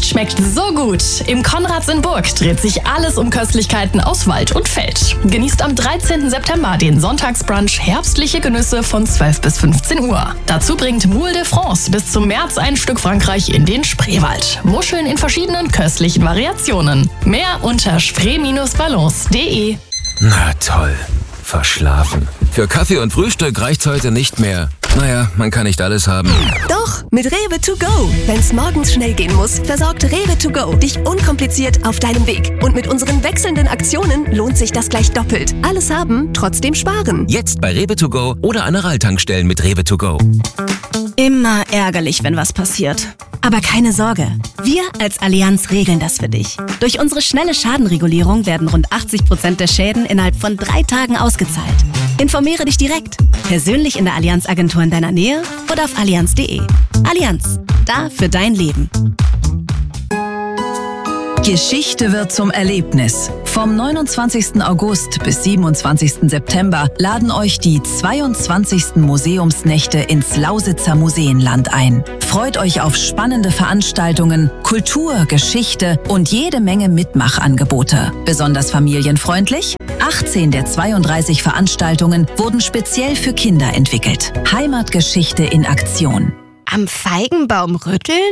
Obst schmeckt so gut. Im Konrads in Burg dreht sich alles um Köstlichkeiten aus Wald und Feld. Genießt am 13. September den Sonntagsbrunch herbstliche Genüsse von 12 bis 15 Uhr. Dazu bringt Moule de France bis zum März ein Stück Frankreich in den Spreewald. Muscheln in verschiedenen köstlichen Variationen. Mehr unter spree-balance.de. Na toll. Verschlafen. Für Kaffee und Frühstück reicht's heute nicht mehr. Naja, man kann nicht alles haben. Doch, mit Rewe to go. Wenn's morgens schnell gehen muss, versorgt Rewe to go dich unkompliziert auf deinem Weg. Und mit unseren wechselnden Aktionen lohnt sich das gleich doppelt. Alles haben, trotzdem sparen. Jetzt bei Rewe to go oder an Aral-Tankstellen mit Rewe to go. Immer ärgerlich, wenn was passiert. Aber keine Sorge, wir als Allianz regeln das für dich. Durch unsere schnelle Schadenregulierung werden rund 80% der Schäden innerhalb von 3 Tagen ausgezahlt. Informiere dich direkt, persönlich in der Allianz-Agentur in deiner Nähe oder auf allianz.de. Allianz, da für dein Leben. Geschichte wird zum Erlebnis. Vom 29. August bis 27. September laden euch die 22. Museumsnächte ins Lausitzer Museenland ein. Freut euch auf spannende Veranstaltungen, Kultur, Geschichte und jede Menge Mitmachangebote. Besonders familienfreundlich? 18 der 32 Veranstaltungen wurden speziell für Kinder entwickelt. Heimatgeschichte in Aktion. Am Feigenbaum rütteln?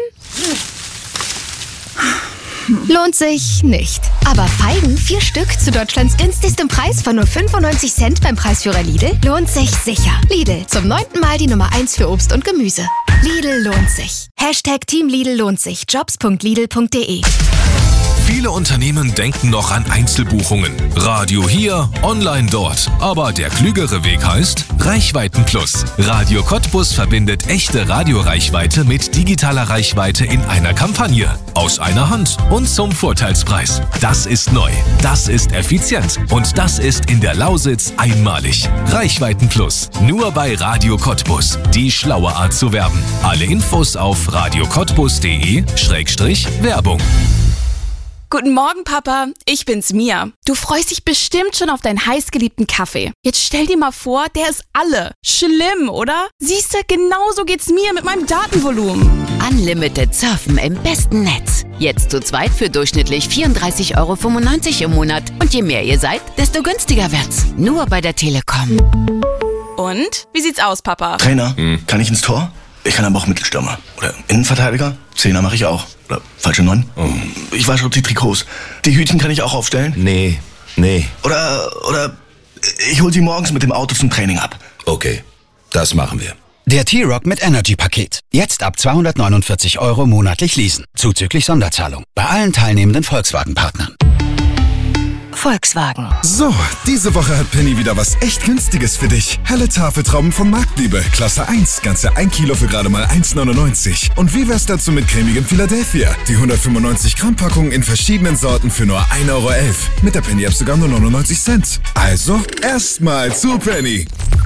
Lohnt sich nicht. Aber Feigen, 4 Stück zu Deutschlands günstigstem Preis von nur 95 Cent beim Preisführer Lidl, lohnt sich sicher. Lidl, zum 9. Mal die Nummer 1 für Obst und Gemüse. Lidl lohnt sich. Hashtag Team Lidl lohnt sich. Jobs.lidl.de. Viele Unternehmen denken noch an Einzelbuchungen. Radio hier, online dort. Aber der klügere Weg heißt Reichweiten-Plus. Radio Cottbus verbindet echte Radioreichweite mit digitaler Reichweite in einer Kampagne. Aus einer Hand und zum Vorteilspreis. Das ist neu, das ist effizient und das ist in der Lausitz einmalig. Reichweiten-Plus. Nur bei Radio Cottbus. Die schlaue Art zu werben. Alle Infos auf radiocottbus.de/Werbung. Guten Morgen, Papa. Ich bin's, Mia. Du freust dich bestimmt schon auf deinen heißgeliebten Kaffee. Jetzt stell dir mal vor, der ist alle. Schlimm, oder? Siehste, genauso geht's mir mit meinem Datenvolumen. Unlimited Surfen im besten Netz. Jetzt zu zweit für durchschnittlich 34,95 € im Monat. Und je mehr ihr seid, desto günstiger wird's. Nur bei der Telekom. Und? Wie sieht's aus, Papa? Trainer, kann ich ins Tor? Ich kann aber auch Mittelstürmer. Oder Innenverteidiger. 10er mache ich auch. Oder falsche 9. Ich wasche auch die Trikots. Die Hütchen kann ich auch aufstellen? Nee. Oder ich hol sie morgens mit dem Auto zum Training ab. Okay, das machen wir. Der T-Rock mit Energy-Paket. Jetzt ab 249 € monatlich leasen. Zuzüglich Sonderzahlung. Bei allen teilnehmenden Volkswagen-Partnern. Volkswagen. So, diese Woche hat Penny wieder was echt Günstiges für dich. Helle Tafeltrauben von Marktliebe, Klasse 1, ganze 1 Kilo für gerade mal 1,99. Und wie wär's dazu mit cremigem Philadelphia? Die 195 Gramm Packung in verschiedenen Sorten für nur 1,11 €. Mit der Penny App sogar nur 99 Cent. Also, erstmal zu Penny.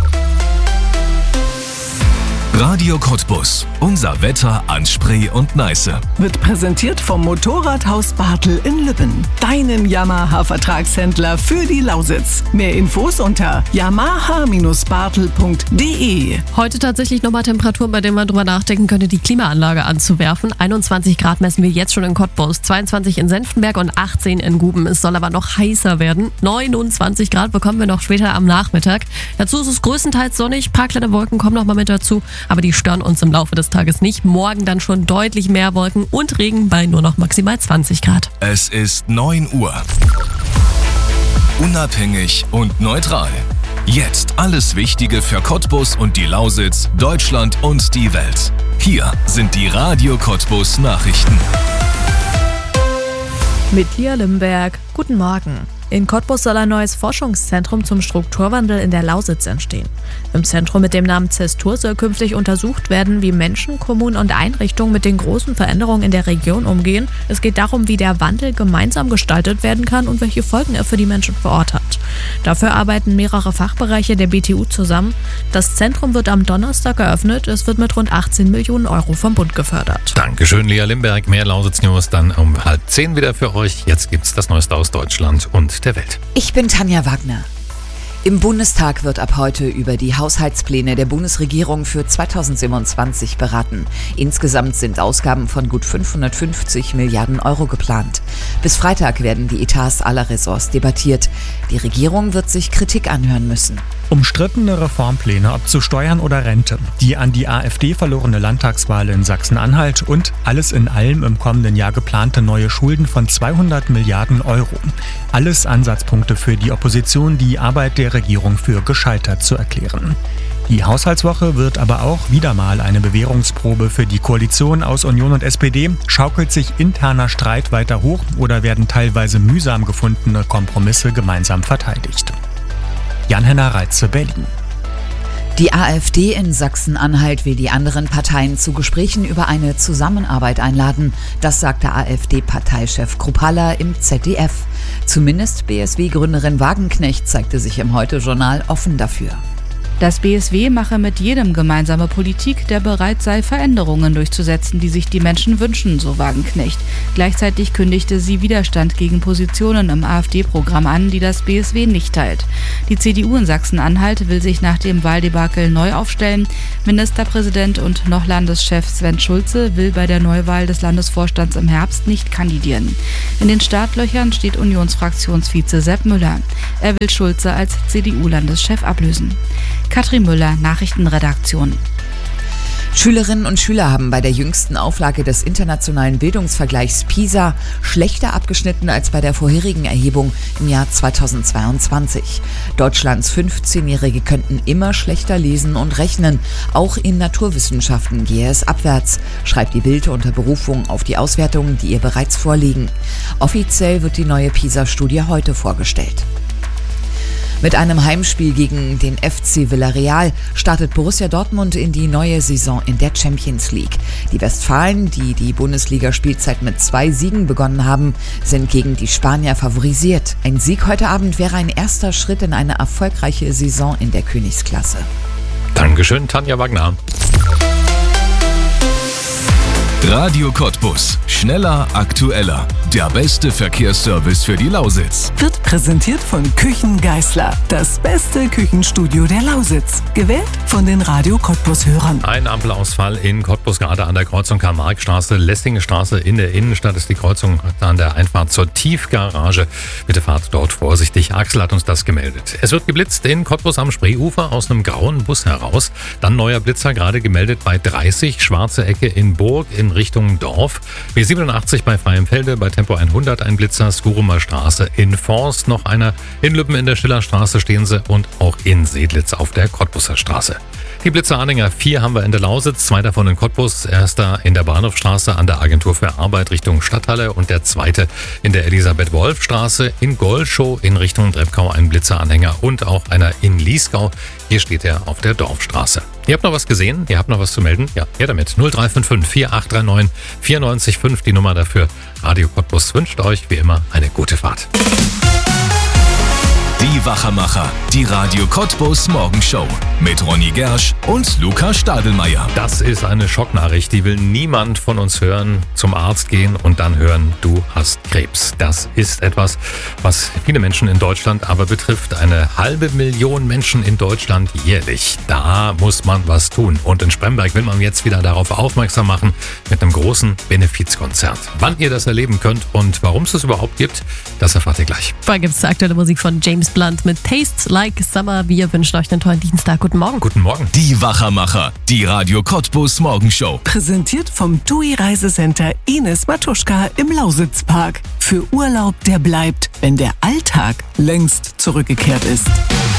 Radio Cottbus. Unser Wetter an Spree und Neiße. Wird präsentiert vom Motorradhaus Bartel in Lübben. Deinem Yamaha-Vertragshändler für die Lausitz. Mehr Infos unter yamaha-bartel.de. Heute tatsächlich nochmal Temperaturen, bei denen man drüber nachdenken könnte, die Klimaanlage anzuwerfen. 21 Grad messen wir jetzt schon in Cottbus, 22 in Senftenberg und 18 in Guben. Es soll aber noch heißer werden. 29 Grad bekommen wir noch später am Nachmittag. Dazu ist es größtenteils sonnig, ein paar kleine Wolken kommen noch mal mit dazu. Aber die stören uns im Laufe des Tages nicht. Morgen dann schon deutlich mehr Wolken und Regen bei nur noch maximal 20 Grad. Es ist 9 Uhr. Unabhängig und neutral. Jetzt alles Wichtige für Cottbus und die Lausitz, Deutschland und die Welt. Hier sind die Radio Cottbus Nachrichten. Mit Lia Limberg. Guten Morgen. In Cottbus soll ein neues Forschungszentrum zum Strukturwandel in der Lausitz entstehen. Im Zentrum mit dem Namen Zestur soll künftig untersucht werden, wie Menschen, Kommunen und Einrichtungen mit den großen Veränderungen in der Region umgehen. Es geht darum, wie der Wandel gemeinsam gestaltet werden kann und welche Folgen er für die Menschen vor Ort hat. Dafür arbeiten mehrere Fachbereiche der BTU zusammen. Das Zentrum wird am Donnerstag eröffnet. Es wird mit rund 18 Millionen € vom Bund gefördert. Dankeschön, Lia Limberg. Mehr Lausitz-News dann um 9:30 wieder für euch. Jetzt gibt's das Neueste aus Deutschland und der Welt. Ich bin Tanja Wagner. Im Bundestag wird ab heute über die Haushaltspläne der Bundesregierung für 2027 beraten. Insgesamt sind Ausgaben von gut 550 Milliarden Euro geplant. Bis Freitag werden die Etats aller Ressorts debattiert. Die Regierung wird sich Kritik anhören müssen. Umstrittene Reformpläne, ob zu Steuern oder Rente, die an die AfD verlorene Landtagswahl in Sachsen-Anhalt und alles in allem im kommenden Jahr geplante neue Schulden von 200 Milliarden Euro. Alles Ansatzpunkte für die Opposition, die Arbeit der Regierung für gescheitert zu erklären. Die Haushaltswoche wird aber auch wieder mal eine Bewährungsprobe für die Koalition aus Union und SPD. Schaukelt sich interner Streit weiter hoch oder werden teilweise mühsam gefundene Kompromisse gemeinsam verteidigt? Jan-Henner Reitze, Berlin. Die AfD in Sachsen-Anhalt will die anderen Parteien zu Gesprächen über eine Zusammenarbeit einladen. Das sagte AfD-Parteichef Kruppalla im ZDF. Zumindest BSW-Gründerin Wagenknecht zeigte sich im Heute-Journal offen dafür. Das BSW mache mit jedem gemeinsame Politik, der bereit sei, Veränderungen durchzusetzen, die sich die Menschen wünschen, so Wagenknecht. Gleichzeitig kündigte sie Widerstand gegen Positionen im AfD-Programm an, die das BSW nicht teilt. Die CDU in Sachsen-Anhalt will sich nach dem Wahldebakel neu aufstellen. Ministerpräsident und noch Landeschef Sven Schulze will bei der Neuwahl des Landesvorstands im Herbst nicht kandidieren. In den Startlöchern steht Unionsfraktionsvize Sepp Müller. Er will Schulze als CDU-Landeschef ablösen. Katrin Müller, Nachrichtenredaktion. Schülerinnen und Schüler haben bei der jüngsten Auflage des internationalen Bildungsvergleichs PISA schlechter abgeschnitten als bei der vorherigen Erhebung im Jahr 2022. Deutschlands 15-Jährige könnten immer schlechter lesen und rechnen. Auch in Naturwissenschaften gehe es abwärts, schreibt die Bild unter Berufung auf die Auswertungen, die ihr bereits vorliegen. Offiziell wird die neue PISA-Studie heute vorgestellt. Mit einem Heimspiel gegen den FC Villarreal startet Borussia Dortmund in die neue Saison in der Champions League. Die Westfalen, die die Bundesliga-Spielzeit mit 2 Siegen begonnen haben, sind gegen die Spanier favorisiert. Ein Sieg heute Abend wäre ein erster Schritt in eine erfolgreiche Saison in der Königsklasse. Dankeschön, Tanja Wagner. Radio Cottbus. Schneller, aktueller. Der beste Verkehrsservice für die Lausitz. Wird präsentiert von Küchen Geisler. Das beste Küchenstudio der Lausitz. Gewählt von den Radio Cottbus-Hörern. Ein Ampelausfall in Cottbus, gerade an der Kreuzung Karl-Marx-Straße, Lessingenstraße. In der Innenstadt ist die Kreuzung an der Einfahrt zur Tiefgarage. Bitte fahrt dort vorsichtig. Axel hat uns das gemeldet. Es wird geblitzt in Cottbus am Spreeufer aus einem grauen Bus heraus. Dann neuer Blitzer, gerade gemeldet bei 30, schwarze Ecke in Burg in Richtung Dorf. B87 bei Freienfelde, bei Tempo 100 ein Blitzer, Skurumer Straße in Forst, noch einer in Lübben in der Schillerstraße stehen sie und auch in Sedlitz auf der Cottbuser Straße. Die Blitzer-Anhänger 4 haben wir in der Lausitz, 2 davon in Cottbus, erster in der Bahnhofstraße an der Agentur für Arbeit Richtung Stadthalle und der zweite in der Elisabeth-Wolf-Straße in Golschow in Richtung Treppkau ein Blitzer-Anhänger und auch einer in Liesgau. Hier steht er auf der Dorfstraße. Ihr habt noch was gesehen? Ihr habt noch was zu melden? Ja, her damit. 0355 4839 94,5 die Nummer dafür. Radio Cottbus wünscht euch wie immer eine gute Fahrt. Die Wachermacher, die Radio Cottbus Morgenshow mit Ronny Gersch und Luca Stadelmeier. Das ist eine Schocknachricht, die will niemand von uns hören. Zum Arzt gehen und dann hören, du hast Krebs. Das ist etwas, was viele Menschen in Deutschland aber betrifft. 500.000 Menschen in Deutschland jährlich. Da muss man was tun. Und in Spremberg will man jetzt wieder darauf aufmerksam machen mit einem großen Benefizkonzert. Wann ihr das erleben könnt und warum es überhaupt gibt, das erfahrt ihr gleich. Vorher gibt es aktuelle Musik von James Blunt mit Tastes Like Summer. Wir wünschen euch einen tollen Dienstag. Guten Morgen. Guten Morgen. Die Wachermacher, die Radio Cottbus Morgenshow. Präsentiert vom TUI Reisecenter Ines Matuschka im Lausitzpark. Für Urlaub, der bleibt, wenn der Alltag längst zurückgekehrt ist.